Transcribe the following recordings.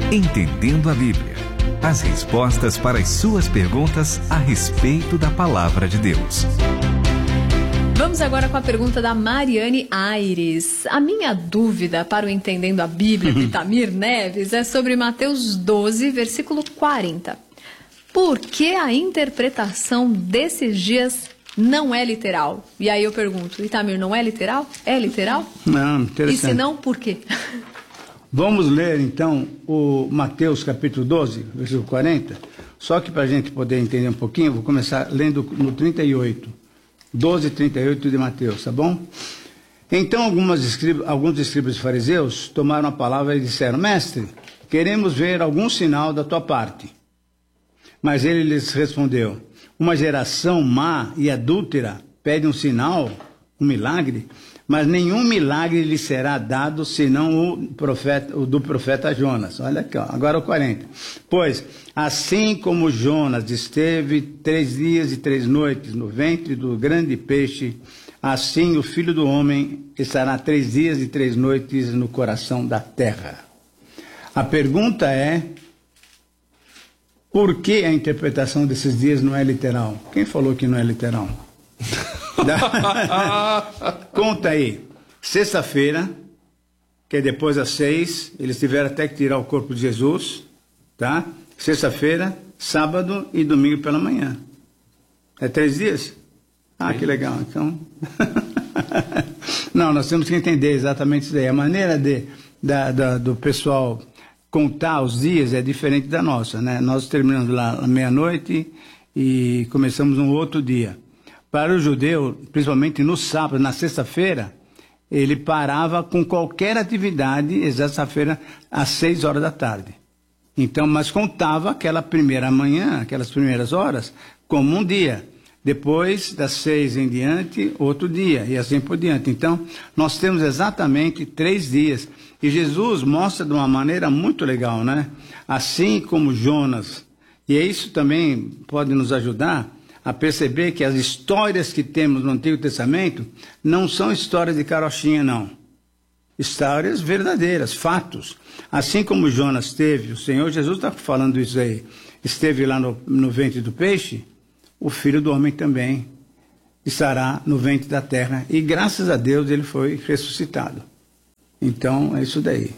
Entendendo a Bíblia. As respostas para as suas perguntas a respeito da Palavra de Deus. Vamos agora com a pergunta da Mariane Aires. A minha dúvida para o Entendendo a Bíblia de Tamir Neves é sobre Mateus 12, versículo 40. Por que a interpretação desses dias não é literal? E aí eu pergunto, Itamir, não é literal? É literal? Não, interessante. E se não, por quê? Vamos ler então o Mateus capítulo 12, versículo 40. Só que para a gente poder entender um pouquinho, vou começar lendo no 38. 12:38 de Mateus, tá bom? Então alguns escribas e fariseus tomaram a palavra e disseram: Mestre, queremos ver algum sinal da tua parte. Mas ele lhes respondeu: uma geração má e adúltera pede um sinal, um milagre, mas nenhum milagre lhe será dado senão o do profeta Jonas. Olha aqui, ó, agora o 40. Pois, assim como Jonas esteve 3 dias e 3 noites no ventre do grande peixe, assim o Filho do Homem estará 3 dias e 3 noites no coração da terra. A pergunta é: por que a interpretação desses dias não é literal? Quem falou que não é literal? Conta aí. Sexta-feira, que é depois das 6, eles tiveram até que tirar o corpo de Jesus, tá? Sexta-feira, sábado e domingo pela manhã. É 3 dias? Ah, que legal. Então, não, nós temos que entender exatamente isso aí. A maneira do pessoal contar os dias é diferente da nossa, né? Nós terminamos lá à meia-noite e começamos um outro dia. Para o judeu, principalmente no sábado, na sexta-feira, ele parava com qualquer atividade, sexta-feira, às 6 horas da tarde. Então, mas contava aquela primeira manhã, aquelas primeiras horas, como um dia. Depois, das 6 em diante, outro dia, e assim por diante. Então, nós temos exatamente 3 dias. E Jesus mostra de uma maneira muito legal, né? Assim como Jonas. E isso também pode nos ajudar a perceber que as histórias que temos no Antigo Testamento não são histórias de carochinha, não. Histórias verdadeiras, fatos. Assim como Jonas esteve, o Senhor Jesus está falando isso aí, esteve lá no ventre do peixe, o Filho do Homem também estará no ventre da terra. E graças a Deus ele foi ressuscitado. Então é isso daí.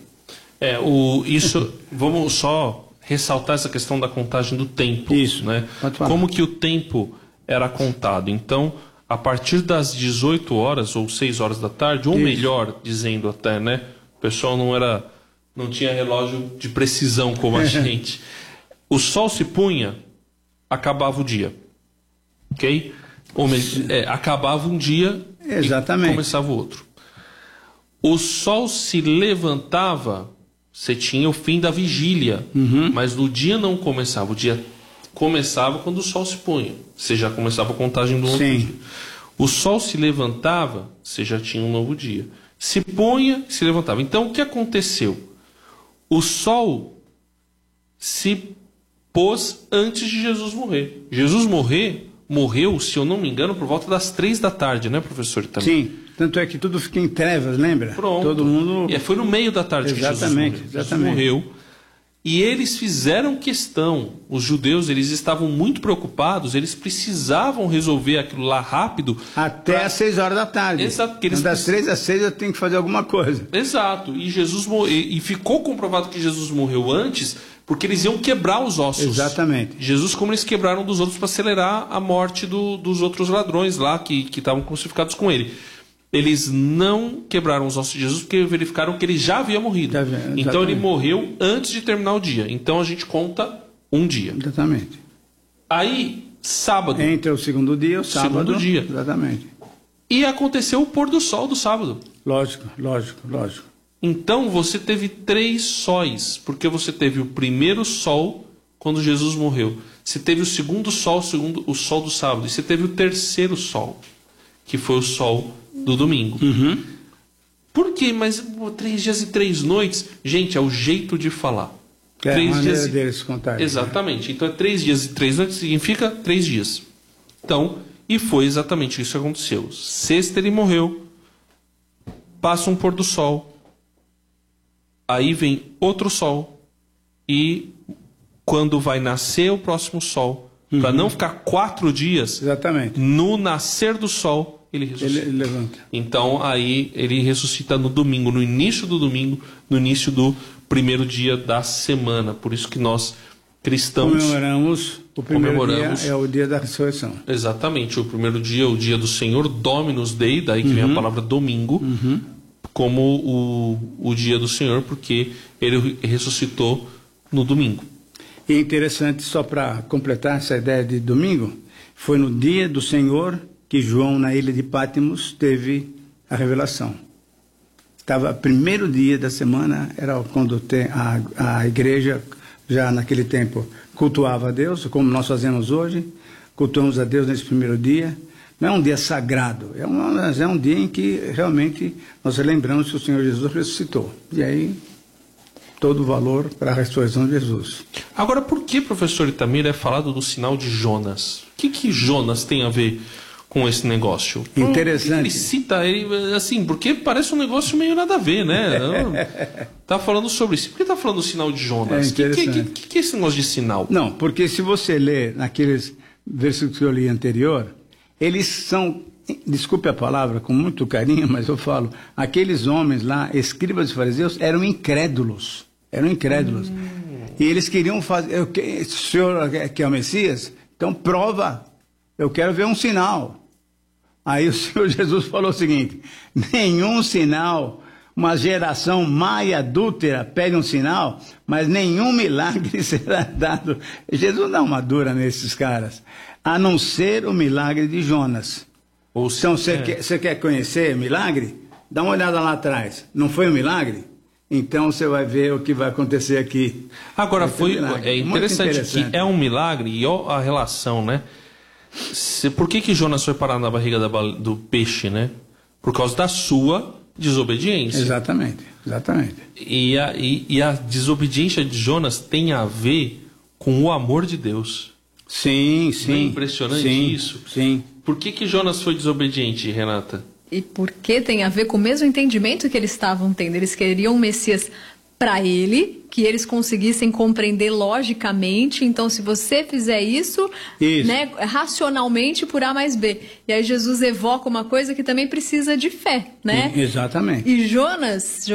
Vamos só ressaltar essa questão da contagem do tempo. Isso, né? Como que o tempo era contado. Então, a partir das 18 horas ou 6 horas da tarde, ou melhor, dizendo até, né? O pessoal não tinha relógio de precisão como a gente. O sol se punha, acabava o dia. Ok? Acabava um dia Exatamente. E começava o outro. O sol se levantava, você tinha o fim da vigília, mas o dia não começava. O dia começava quando o sol se punha. Você já começava a contagem do outro dia. O sol se levantava, você já tinha um novo dia. Se punha, se levantava. Então, o que aconteceu? O sol se pôs antes de Jesus morrer. Jesus morreu, se eu não me engano, por volta das 3 da tarde, né, professor? Também. Sim, tanto é que tudo fica em trevas, lembra? Pronto. Todo mundo... Foi no meio da tarde que Jesus morreu. Exatamente. Jesus morreu. E eles fizeram questão, os judeus, eles estavam muito preocupados, eles precisavam resolver aquilo lá rápido. Até às 6 horas da tarde. Exato. Então, das 3 às 6 eu tenho que fazer alguma coisa. Exato. E Jesus e ficou comprovado que Jesus morreu antes, porque eles iam quebrar os ossos. Exatamente. Jesus, como eles quebraram dos outros para acelerar a morte dos outros ladrões lá que estavam crucificados com ele. Eles não quebraram os ossos de Jesus porque verificaram que ele já havia morrido. Então ele morreu antes de terminar o dia. Então a gente conta um dia. Exatamente. Aí, sábado. Entre o segundo dia e o sábado. Segundo dia. Exatamente. E aconteceu o pôr do sol do sábado. Lógico. Então você teve 3 sóis. Porque você teve o primeiro sol quando Jesus morreu. Você teve o segundo sol, o sol do sábado. E você teve o terceiro sol, que foi o sol do domingo. Por quê? Mas 3 dias e 3 noites, gente, é o jeito de falar. É 3 dias deles contar. Exatamente. Né? Então é 3 dias e 3 noites, significa 3 dias. Então, e foi exatamente isso que aconteceu. Sexta ele morreu, passa um pôr do sol, aí vem outro sol, e quando vai nascer o próximo sol, para não ficar 4 dias, Exatamente. no nascer do sol, ele ressuscita. Ele levanta. Então, aí, ele ressuscita no domingo, no início do domingo, no início do primeiro dia da semana. Por isso que nós, cristãos... Comemoramos, o primeiro comemoramos. dia é o dia da ressurreição. Exatamente, o primeiro dia, o dia do Senhor, Dominus Dei, daí que vem a palavra domingo, como o dia do Senhor, porque ele ressuscitou no domingo. E é interessante, só para completar essa ideia de domingo, foi no dia do Senhor que João, na ilha de Pátimos, teve a revelação. Estava primeiro dia da semana, era quando a igreja, já naquele tempo, cultuava a Deus, como nós fazemos hoje, cultuamos a Deus nesse primeiro dia. Não é um dia sagrado, é um dia em que realmente nós lembramos que o Senhor Jesus ressuscitou. E aí, todo o valor para a ressurreição de Jesus. Agora, por que, professor Itamir, é falado do sinal de Jonas? O que Jonas tem a ver com esse negócio? Interessante. Ele cita ele assim, porque parece um negócio meio nada a ver, né? Tá falando sobre isso. Por que tá falando do sinal de Jonas? É interessante. Que é esse negócio de sinal? Não, porque se você ler naqueles versículos que eu li anterior, eles são, desculpe a palavra com muito carinho, mas eu falo, aqueles homens lá, escribas e fariseus, eram incrédulos. E eles queriam fazer, o senhor que é o Messias, então prova, eu quero ver um sinal. Aí o Senhor Jesus falou o seguinte: nenhum sinal, uma geração má e adúltera pede um sinal, mas nenhum milagre será dado. Jesus dá uma dura nesses caras, a não ser o milagre de Jonas. Então você quer conhecer milagre? Dá uma olhada lá atrás, não foi um milagre? Então você vai ver o que vai acontecer aqui. Agora, é interessante interessante que é um milagre e ó, a relação, né? Por que Jonas foi parar na barriga do peixe, né? Por causa da sua desobediência. Exatamente. E a desobediência de Jonas tem a ver com o amor de Deus. Sim. Não é impressionante isso? Sim. Por que Jonas foi desobediente, Renata? E porque tem a ver com o mesmo entendimento que eles estavam tendo. Eles queriam um Messias para ele, que eles conseguissem compreender logicamente. Então, se você fizer isso, né, racionalmente por A mais B. E aí Jesus evoca uma coisa que também precisa de fé, né? Exatamente. E Jonas